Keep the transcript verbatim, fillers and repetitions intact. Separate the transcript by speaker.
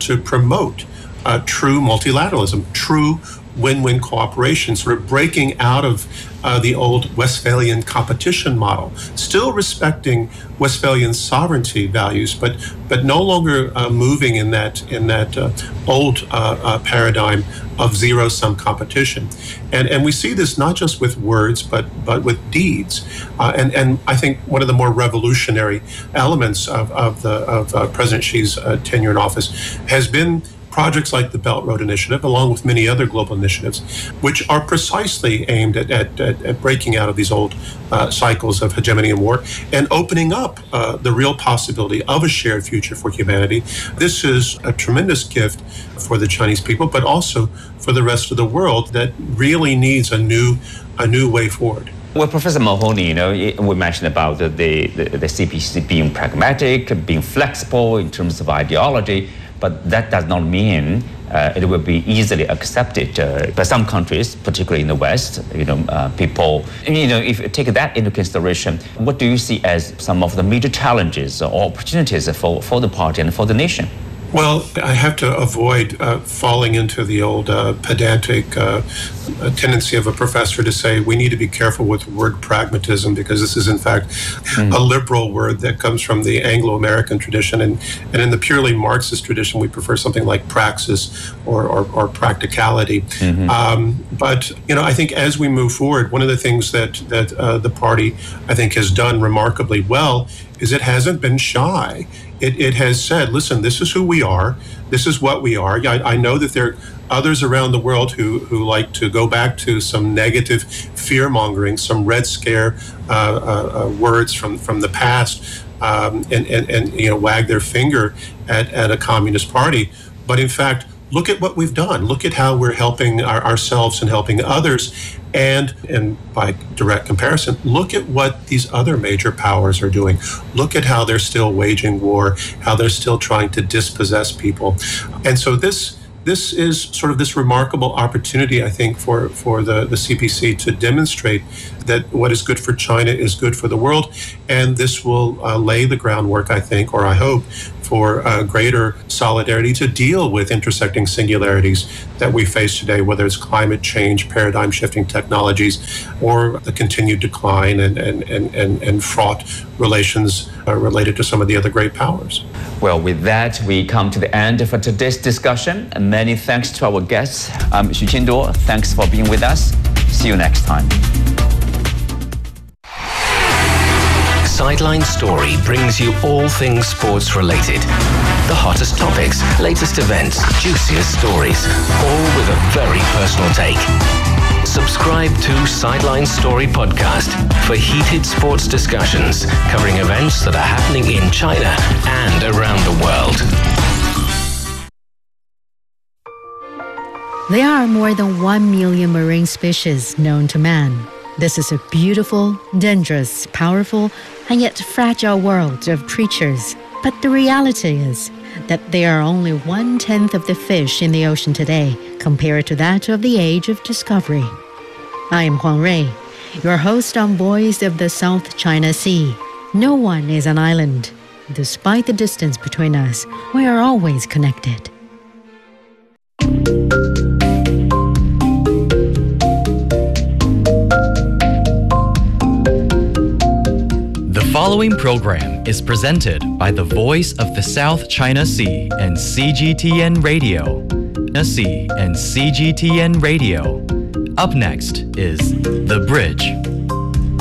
Speaker 1: to promote uh, true multilateralism, true win-win cooperation, sort of breaking out of uh, the old Westphalian competition model, still respecting Westphalian sovereignty values, but but no longer uh, moving in that in that uh, old uh, uh, paradigm of zero-sum competition. And and we see this not just with words, but but with deeds. Uh, and and I think one of the more revolutionary elements of of the of uh, President Xi's uh, tenure in office has been projects like the Belt Road Initiative, along with many other global initiatives, which are precisely aimed at, at, at, at breaking out of these old uh, cycles of hegemony and war and opening up uh, the real possibility of a shared future for humanity. This is a tremendous gift for the Chinese people, but also for the rest of the world that really needs a new, a new way forward.
Speaker 2: Well, Professor Mahoney, you know, we mentioned about the, the, the C P C being pragmatic, being flexible in terms of ideology, but that does not mean uh, it will be easily accepted uh, by some countries, particularly in the West. You know, uh, people, you know, if you take that into consideration, what do you see as some of the major challenges or opportunities for, for the party and for the nation?
Speaker 1: Well, I have to avoid uh, falling into the old uh, pedantic uh, tendency of a professor to say we need to be careful with the word pragmatism, because this is in fact mm. a liberal word that comes from the Anglo-American tradition, and, and in the purely Marxist tradition we prefer something like praxis or, or, or practicality. Mm-hmm. Um, but you know, I think as we move forward, one of the things that that uh, the party I think has done remarkably well is it hasn't been shy. It, it has said, listen, this is who we are. This is what we are. I, I know that there are others around the world who, who like to go back to some negative fear-mongering, some Red Scare uh, uh, uh, words from, from the past, um, and, and, and you know, wag their finger at, at a communist party. But in fact, look at what we've done. Look at how we're helping our, ourselves and helping others. And, and by direct comparison, look at what these other major powers are doing. Look at how they're still waging war, how they're still trying to dispossess people. And so this this is sort of this remarkable opportunity, I think, for, for the, the C P C to demonstrate that what is good for China is good for the world. And this will uh, lay the groundwork, I think, or I hope, for uh, greater solidarity to deal with intersecting singularities that we face today, whether it's climate change, paradigm-shifting technologies, or the continued decline and, and, and, and, and fraught relations uh, related to some of the other great powers.
Speaker 2: Well, with that, we come to the end for today's discussion. And many thanks to our guests. I'm Xu Qinduo. Thanks for being with us. See you next time.
Speaker 3: Sideline Story brings you all things sports related. The hottest topics, latest events, juiciest stories, all with a very personal take. Subscribe to Sideline Story Podcast for heated sports discussions covering events that are happening in China and around the world.
Speaker 4: There are more than one million marine species known to man. This is a beautiful, dangerous, powerful, and yet fragile world of creatures. But the reality is that there are only one-tenth of the fish in the ocean today compared to that of the age of discovery. I am Huang Rui, your host on Voice of the South China Sea. No one is an island. Despite the distance between us, we are always connected.
Speaker 5: The following program is presented by the Voice of the South China Sea and C G T N Radio. Sea and C G T N Radio. Up next is The Bridge.